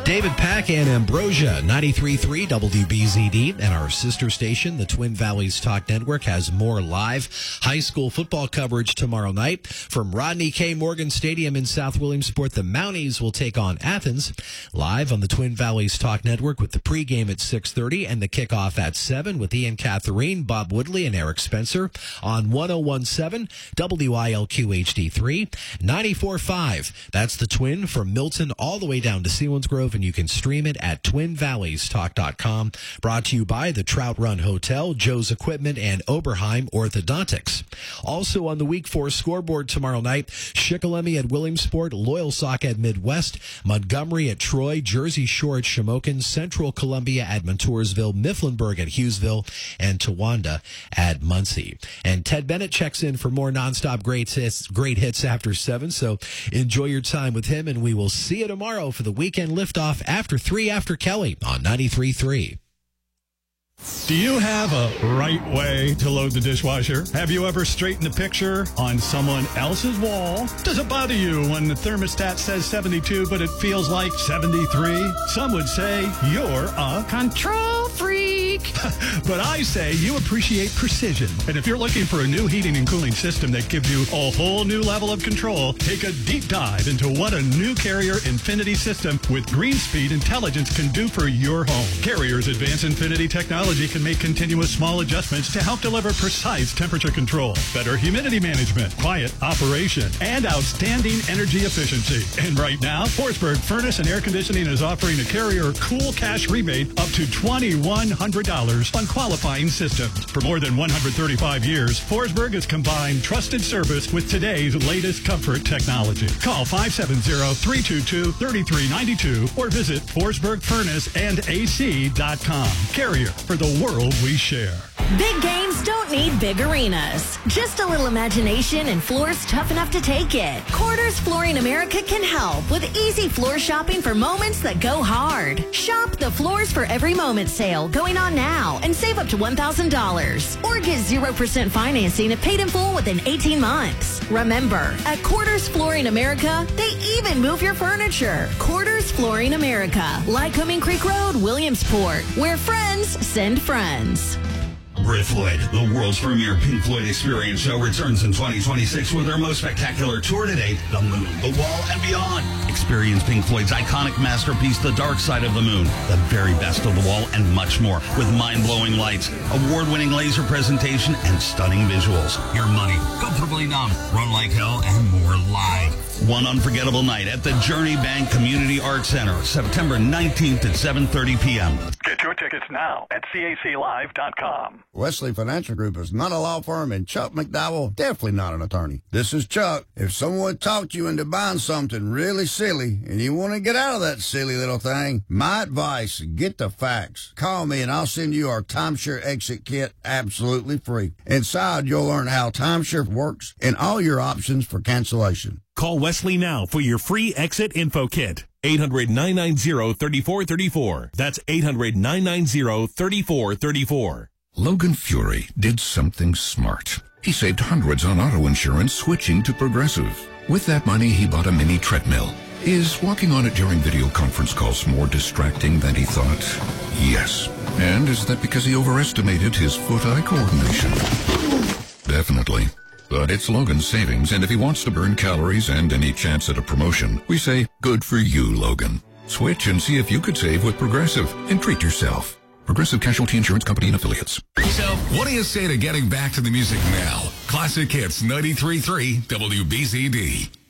David Pack and Ambrosia, 93.3 WBZD, and our sister station, the Twin Valleys Talk Network, has more live high school football coverage tomorrow night. From Rodney K. Morgan Stadium in South Williamsport, the Mounties will take on Athens. Live on the Twin Valleys Talk Network with the pregame at 6:30 and the kickoff at 7 with Ian Catherine, Bob Woodley, and Eric Spencer on 101.7 WILQ HD3, 94.5. That's the Twin from Milton all the way down to Selinsgrove, and you can stream it at twinvalleystalk.com. Brought to you by the Trout Run Hotel, Joe's Equipment, and Oberheim Orthodontics. Also on the Week 4 scoreboard tomorrow night, Shikellamy at Williamsport, Loyalsock at Midwest, Montgomery at Troy, Jersey Shore at Shamokin, Central Columbia at Montoursville, Mifflinburg at Hughesville, and Towanda at Muncie. And Ted Bennett checks in for more nonstop great hits after 7, so enjoy your time with him, and we will see you tomorrow for the weekend liftoff after 3 after Kelly on 93.3. Do you have a right way to load the dishwasher? Have you ever straightened a picture on someone else's wall? Does it bother you when the thermostat says 72 but it feels like 73? Some would say you're a control freak. But I say you appreciate precision. And if you're looking for a new heating and cooling system that gives you a whole new level of control, take a deep dive into what a new Carrier Infinity system with GreenSpeed intelligence can do for your home. Carrier's advanced Infinity technology can make continuous small adjustments to help deliver precise temperature control, better humidity management, quiet operation, and outstanding energy efficiency. And right now, Forsberg Furnace and Air Conditioning is offering a Carrier Cool Cash rebate up to $2,100 on qualifying systems. For more than 135 years, Forsberg has combined trusted service with today's latest comfort technology. Call 570-322-3392 or visit ForsbergFurnaceandac.com. Carrier, for the world we share. Big games don't need big arenas. Just a little imagination and floors tough enough to take it. Quarters Flooring America can help with easy floor shopping for moments that go hard. Shop the Floors for Every Moment sale going on now and save up to $1,000. Or get 0% financing if paid in full within 18 months. Remember, at Quarters Flooring America, they even move your furniture. Quarters Flooring America, Lycoming Creek Road, Williamsport, where friends send friends. Brit Floyd, the world's premier Pink Floyd experience show, returns in 2026 with their most spectacular tour to date, The Moon, The Wall, and Beyond. Experience Pink Floyd's iconic masterpiece, The Dark Side of the Moon, the very best of The Wall, and much more, with mind-blowing lights, award-winning laser presentation, and stunning visuals. Your money, comfortably numb, Run Like Hell, and more live. One unforgettable night at the Journey Bank Community Arts Center, September 19th at 7:30 p.m. Get your tickets now at CACLive.com. Wesley Financial Group is not a law firm, and Chuck McDowell definitely not an attorney. This is Chuck. If someone talked you into buying something really silly and you want to get out of that silly little thing, my advice, get the facts. Call me and I'll send you our timeshare exit kit absolutely free. Inside, you'll learn how timeshare works and all your options for cancellation. Call Wesley now for your free exit info kit. 800-990-3434. That's 800-990-3434. Logan Fury did something smart. He saved hundreds on auto insurance switching to Progressive. With that money, he bought a mini treadmill. Is walking on it during video conference calls more distracting than he thought? Yes. And is that because he overestimated his foot-eye coordination? Definitely. But it's Logan's savings, and if he wants to burn calories and any chance at a promotion, we say, good for you, Logan. Switch and see if you could save with Progressive and treat yourself. Progressive Casualty Insurance Company and Affiliates. So, what do you say to getting back to the music now? Classic Hits 93.3 WBZD.